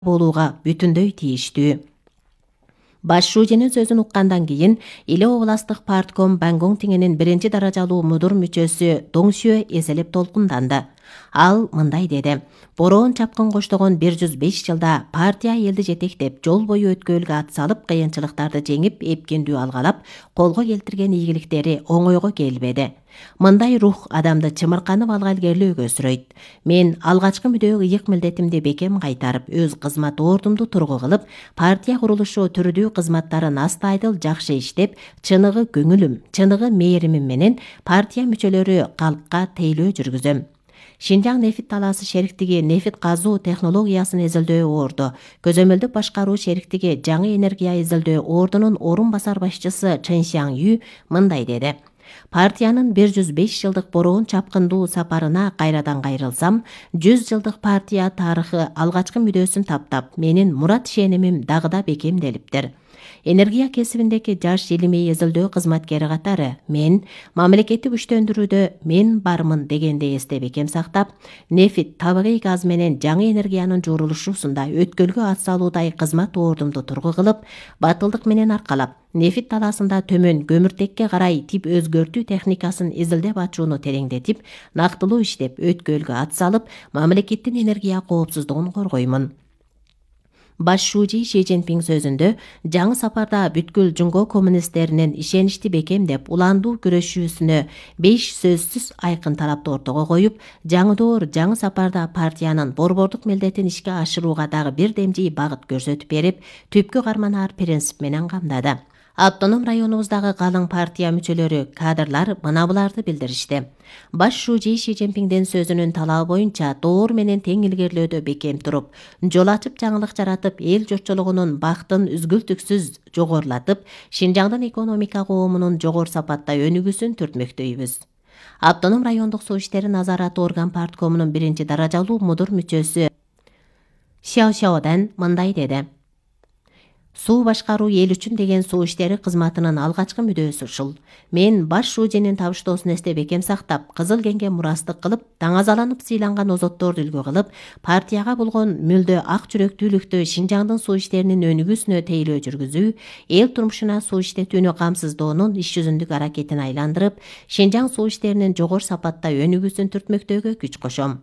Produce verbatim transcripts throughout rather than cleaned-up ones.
болууга бүтүндөй тийиштүү. Баш шуженин сөзүн уккандан кийин Иле областык партком Бангон тиңенин биринчи даражалуу мудур мүчөсү Доң Сюэ эселеп толкунданды. Ал мындай деди: бороон чапкын коштогон бир жүз беш жылда партия элди жетектеп, жол бою өткөөлгө ат салып, кыйынчылыктарды жеңип, эпкиндүү алгалап, колго келтирген ийгиликтери оңойго келбеди. Мындай рух адамды чымырканып алгалгерлөөгө өсүрөйт. Мен алгачкы мүдөө ыйык милдетимди бекем кайтарып, өз кызмат ордумду тургу кылып, партия курулушу түрдүү кызматтарын астайдыл жакшы иштеп, чыныгы көңүлүм, чыныгы мээримим менен партия мүчөлөрү калкка тейлөө жүргүзөм. Шинжаң нефит талаасы шериктиги нефит казуу технологиясын изилдөө орду, көзөмөлдүк башкаруу шериктиги жаңы энергия изилдөө ордунун орун басар башчысы Чен Сяң Ю мындай деди: партиянын бир жүз беш жылдык бороон чапкындуу сапарына кайрадан кайрылсам, жүз жылдык партия тарыхы алгачкы мүдөөсүн таптап, менин мурат ишенимим дагы да бекемделиптир. Энергия кесибиндеги жаш илимий изилдөө кызматкери катары мен мамлекетти күчтөндүрүүдө мен бармын дегенди эсте бекем сактап, нефит, табигый газ менен жаңы энергиянын журулушусунда өткөлгө ат салуудай кызмат ордумду тургу кылып, батылдык менен аркалап, нефит талаасында төмөн көмүртекке карай тип өзгөртүү техникасын изилдеп ачууну тереңдетип, нактылуу иштеп, өткөлгө ат салып, мамлекеттин энергия коопсуздугун коргоймун. Баш шужи Ши Цзиньпин сөзүндө жаңы сапарда бүткүл жумго коммунисттеринин ишеничти бекемдеп, уландуу күрөшүүсүнө беш сөзсүз айкын талапты ортого коюп, жаңы жаңы сапарда партиянын борбордук милдетин ишке ашырууга дагы бир демжий багыт көрсөтүп берип, түпкү карманаар принцип менен камдады. Автоном районубуздагы калың партия мүчөлөрү, кадрлар мына буларды билдиришти. Баш шужи Ши Цзиньпиндин сөзүнүн талабы боюнча доор менен тең илгерлөөдө бекем туруп, жол ачып жаңылык жаратып, эл журтчулугунун бактын үзгүлтүксүз жогорулатып, Шинжаңдын экономика коомунун жогору сапатта өнүгүүсүн түртмөктөйбүз. Автоном райондук суу иштери назарат орган парткомунун биринчи даражалуу мудур мүчөсү Сяо Сяодан мындай деди: суу башкаруу эл үчүн деген суу иштери кызматынын алгачкы мүдөөсү ушул. Мен баш шуженин табыштоосун эсте бекем сактап, Кызыл кеңге мурастык кылып, даңазаланып сыйланган озотторду үлгү кылып, партияга болгон мүлдө ак жүрөктүүлүктү Шинжаңдын суу иштеринин өнүгүүсүнө тейлөө жүргүзүү, эл турмушуна суу иштетүүнү камсыздоонун иш жүзүндүк аракетин айландырып, Шинжаң суу иштеринин жогору сапатта өнүгүүсүн түртмөктөөгө күч кошом.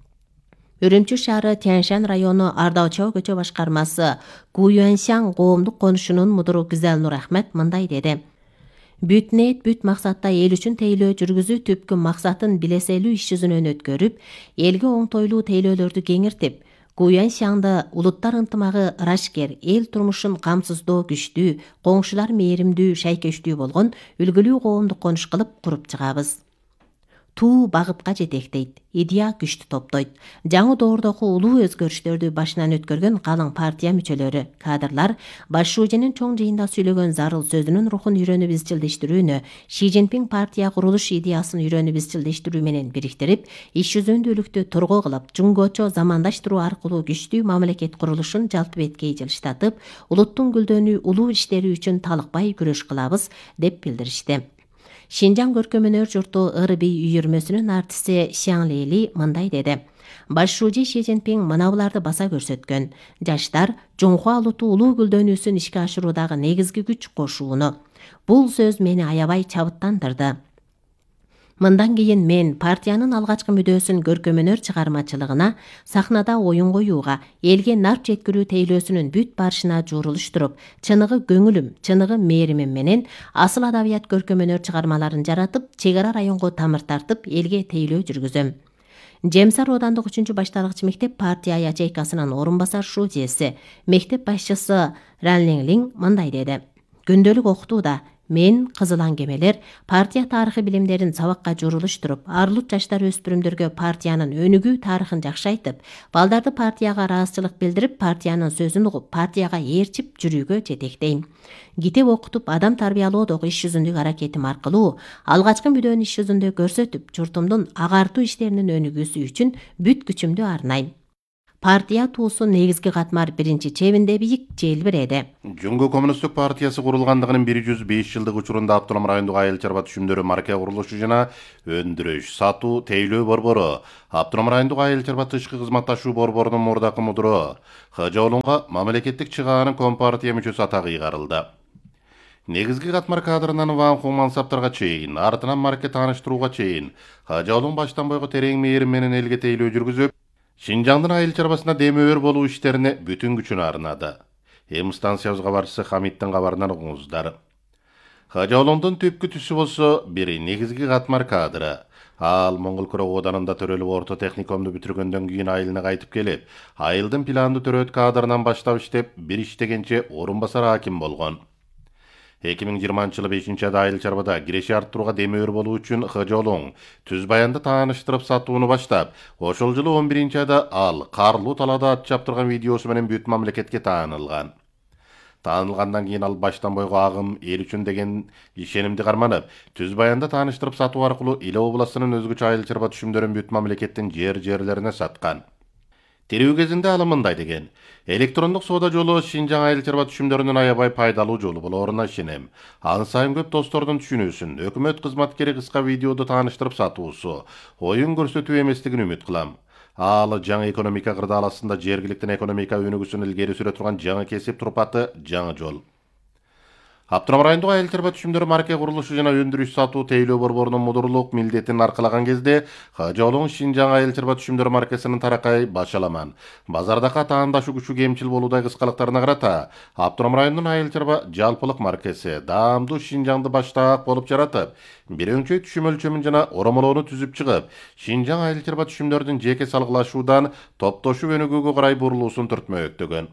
Үрүмчү шаары Тяньшань району Ардаочо көчө башкармасы Гуюаньсяң коомдук конушунун мудуру Гүзел Нур Ахмет мындай деди: бүт ниет, бүт максатта эл үчүн тейлөө жүргүзүү түпкү максатын билеселүү иш жүзүнөн өткөрүп, элге оңтойлуу тейлөөлөрдү кеңиртип, Гуюаньсяңды улуттар ынтымагы ырашкер, эл турмушун камсыздоо күчтүү, коңшулар мээримдүү, шайкештүү болгон үлгүлүү коомдук конуш кылып куруп чыгабыз. Туу багытка жетектейт, идея күчтү топтойт. Жаңы доордогу улуу өзгөрүштөрдү башынан өткөргөн калың партия мүчөлөрү, кадрлар баш шуженин чоң жыйында сүйлөгөн зарыл сөзүнүн рухун үйрөнүп изчилдештирүүнү, Ши Цзиньпин партия курулуш идеясын үйрөнүп изчилдештирүү менен бириктирип, иш жүзүндүүлүктү тургу кылып, жуңгочо замандаштыруу аркылуу күчтүү мамлекет курулушун жалпы беткей жылыштатып, улуттун гүлдөнүү, улуу иштери үчүн талыкпай күрөш кылабыз деп билдиришти. Шинжаң көркөмөнөр журту ырби үйүрмөсүнүн артисти Сяң Лили мындай деди: баш шужи Ши Цзиньпин мына буларды баса көрсөткөн. Жаштар Жоңхуа улуту улуу гүлдөнүүсүн ишке ашыруудагы негизги күч кошууну. Бул сөз мени аябай чабыттандырды. Мындан кийин мен партиянын алгачкы мүдөөсүн көркөмөнөр чыгармачылыгына, сахнада оюн коюуга, элге нарп жеткирүү тейлөөсүнүн бүт барышына журулуштуруп, чыныгы көңүлүм, чыныгы мээримим менен асыл адабият көркөмөнөр чыгармаларын жаратып, чек ара районго тамыр тартып, элге тейлөө жүргүзөм. Жемсар оодандык үчүнчү башталгыч мектеп партия ячейкасынын орун басар шужиеси, мектеп башчысы Ранлинлин мындай деди: күндөлүк окутууда мен кызыл аңгемелер партия тарыхы билимдерин сабакка журулуштуруп, арылут жаштар өспүрүмдөргө партиянын өнүгүү тарыхын жакшы айтып, балдарды партияга ыраазычылык билдирип, партиянын сөзүн угуп, партияга ээрчип жүрүүгө жетектейм. Китеп окутуп, адам тарбиялоодогу иш жүзүндүк аракетим аркылуу алгачкы мүдөнү иш жүзүндө көрсөтүп, журтумдун агартуу иштеринин өнүгүүсү үчүн бүт күчүмдү арнайм. партия туусу негизги катмар биринчи чебинде бийик желбиреди. Жөнгө Коммунисттик партиясы курулгандыгынын бир жүз беш жылдык учурунда Автоном райондук айыл чарба түшүмдөрү марка курулушу жана өндүрүш, сатуу, тейлөө борбору, Автоном райондук айыл чарба тышкы кызматташуу борборунун мурдакы мудуру Хажаолунга мамлекеттик чыгаанын Компартия мүчөсү атагы ыйгарылды. Негизги катмар кадрынан Ван Ху мансаптарга чейин, артынан марке тааныштырууга чейин Хажаолун баштан бойго терең мээрим менен элге тейлөө жүргүзүп, Шинжаңдын айыл чарбасына демөөр болуу иштерине бүтүн күчүн арнады. Эм станциябызга барчысы Хамиттин кабарынан угуңуздар. Хажаолундун түпкү түсү болсо бири негизги катмар кадры. Ал Моңгол Курок Оданында төрөлүп орто техникумду бүтүргөндөн кийин айылына кайтып келип, айылдын планды төрөт кадрынан баштап иштеп, бир иштегенче орун басар аким болгон. эки миң жыйырманчы жылы бешинчи айда айыл чарбада киреше арттырууга демөөр болуу үчүн Хажаолуң түз баянды тааныштырып сатууну баштап, ошол жылы он биринчи айда ал карлуу талаада ат чаптырган видеосу менен бүт мамлекетке таанылган. Таанылгандан кийин ал баштан бойго агым эл үчүн деген ишенимди карманып, түз баянды тааныштырып сатуу аркылуу Иле областынын өзгөчө айыл чарба түшүмдөрүн бүт мамлекеттин жер-жерлерине саткан. Тирүү кезинде ал мындай деген: электрондук соода жолу Шинжаң айыл чарба түшүмдөрүнүн аябай пайдалуу жолу болоруна ишенем. Ан сайын көп достордун түшүнүүсүн, өкмөт кызматкери кыска видеоду тааныштырып сатуусу, оюн көрсөтүү эместигин үмүт кылам. Ал жаңы экономика кырдааласында жергиликтин экономика өнүгүүсүн илгери сүрө турган жаңы кесип турпаты, жаңы жол. Автоном райондук айыл чарба түшүмдөрү марке курулушу жана өндүрүш сатуу тейлөө борборунун мудурлук милдетин аркалаган кезде Хажаолуң Шинжаң айыл чарба түшүмдөрү маркасынын таракай башаламан. Базардагы таандашу күчү кемчил болуудай кыскалыктарына карата Автоном районунун айыл чарба жалпылык маркасы даамдуу Шинжаңды баштаак болуп жаратып, бир өңчөй түшүм өлчөмүн жана оромолоону түзүп чыгып, Шинжаң айыл чарба түшүмдөрдүн жеке салгылашуудан топтошуп өнүгүүгө карай бурулуусун түртмөктөгөн.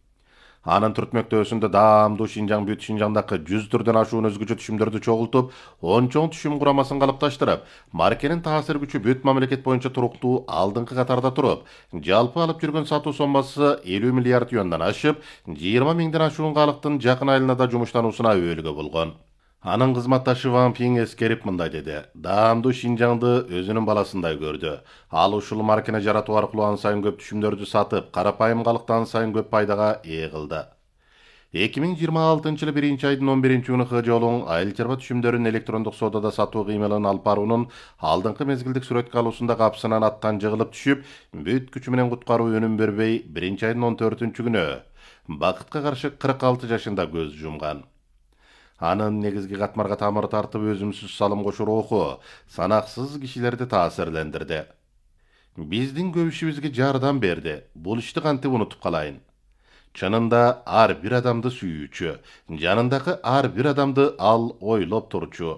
Анын түртмөктөөсүндө даамдуу Шинжаң бүт Шинжаңдагы жүз түрдөн ашуун өзгөчө түшүмдөрдү чогултуп, он чоң түшүм курамасын калыпташтырып, маркенин таасир күчү бүт мамлекет боюнча туруктуу алдыңкы катарда туруп, жалпы алып жүргөн сатуу соммасы элүү миллиард юандан ашып, жыйырма миңден ашуун калктын жакын айылында жумуштануусуна өбөлгө болгон. Анын кызматташы Ван Пиң эскерип мындай деди: даамдуу Шинжаңды өзүнүн баласындай көрдү. Ал ушул маркени жаратуу аркылуу ан сайын көп түшүмдөрдү сатып, карапайым калктан сайын көп пайдага ээ кылды. эки миң жыйырма алтынчы жылы биринчи айдын он биринчи күнү Хажаолуң айыл чарба түшүмдөрүн электрондук соодада сатуу кыймылын алып баруунун алдыңкы мезгилдик сүрөткө алуусунда капсынан аттан жыгылып түшүп, бүт күчү менен куткаруу өнүм бербей, биринчи айдын он төртүнчү күнү бакытка каршы кырк алты жашында көз жумган. Анын негизги катмарга тамыр тартып өзүмсүз салым кошуу руху санаксыз кишилерди таасирлендирди. Биздин көп ишибизге жардам берди. Бул ишти кантип унутуп калайын? Чынында ар бир адамды сүйүүчү, жанындагы ар бир адамды ал ойлоп турчу.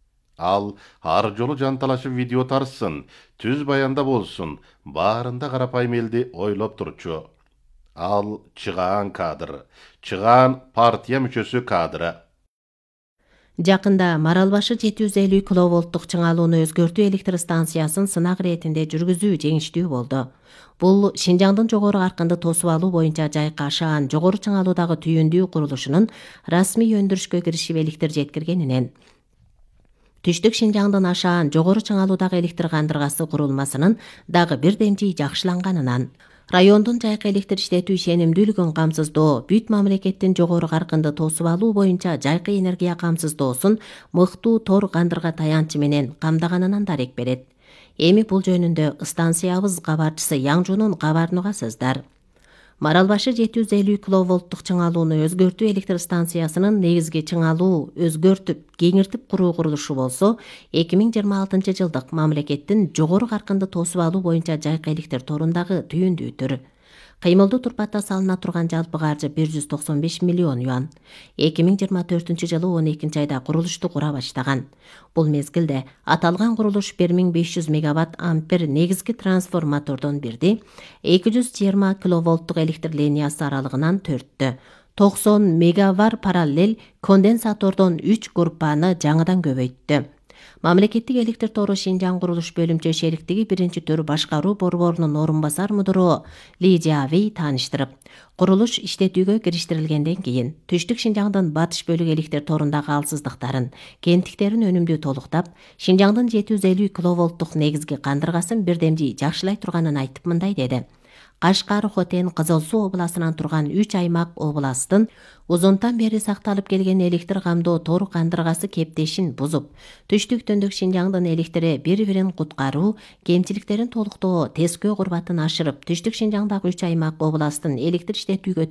Ал ар жолу жанталашып видео тарсын, түз баянда болсун, баарында карапайым элди ойлоп турчу. Ал чыгаан кадр, чыгаан партия мүчөсү кадры. Жакында Маралбашы жети жүз элүү киловолттук чыңалууну өзгөртүү электр станциясын сынак иретинде жүргүзүү жеңиштүү болду. Бул Шинжаңдын жогору аркынды тосуп алуу боюнча жайкашаан жогору чыңалуудагы түйүндүү курулушунун расмий өндүрүшкө киришип электр жеткиргенинен түштүк Шинжаңдын ашаан жогору чыңалуудагы электр кандыргасы курулмасынын дагы бир демжи жакшыланганынан, райондун жайкы электр иштетүү ишенимдүүлүгүн камсыздоо, бүт мамлекеттин жогору каркынды тосуп алуу боюнча жайкы энергия камсыздоосун мыктуу тор кандырга таянчы менен камдаганынан дарек берет. Эми бул жөнүндө станциябыз кабарчысы Яңжунун кабарын угасыздар. Маралбашы жети жүз элүү киловолттук чыңалууну өзгөртүү электр станциясынын негизги чыңалуу өзгөртүп, кеңиртип куруу курулушу болсо, эки миң жыйырма алтынчы жылдык мамлекеттин жогору каркынды тосуп алуу боюнча жайкы электр торундагы түйүндүү түр. Кыймылдуу турпатта салына турган жалпы каржы бир жүз токсон беш миллион юан. эки миң жыйырма төртүнчү жылы он экинчи айда курулушту кура баштаган. Бул мезгилде аталган курулуш бир миң беш жүз мегаватт ампер негизги трансформатордон бирди, эки жүз жыйырма киловолттук электр линиясы аралыгынан төрттү, токсон мегавар параллель конденсатордон үч группаны жаңыдан көбөйттү. Мамлекеттик электр тору Шинжаң курулуш бөлүмчө шериктиги биринчи төр башкаруу борборунун орун басар мудуру Ли Жавей тааныштырып, курулуш иштетүүгө кириштирилгенден кийин түштүк Шинжаңдын батыш бөлүк электр торундагы алсыздыктарын, кенттиктерин өнүмдүү толуктап, Шинжаңдын жети жүз элүү киловолттук негизги кандыргасын бирдемжи жакшылай турганын айтып мындай деди: Кашкар, Хотен, Кызыл Суу областынан турган үч аймак областтын узунтан бери сакталып келген электр камдоо тор кандыргасы кептешин бузуп, түштүк түндүк Шинжаңдын электри бири-бирин куткаруу, кемчиликтерин толуктоо, тескөө курбатын ашырып, түштүк Шинжаңдагы үч аймак областтын электр иштетүүгө